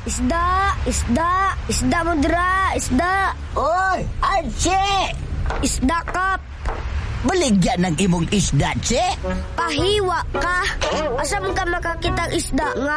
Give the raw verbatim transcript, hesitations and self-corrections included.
Isda, isda, isda mo dira, isda. Oy, Archie! Isda kap. Baligyan ng imong isda, che? Pahiwa ka. Asam ka makakitang isda nga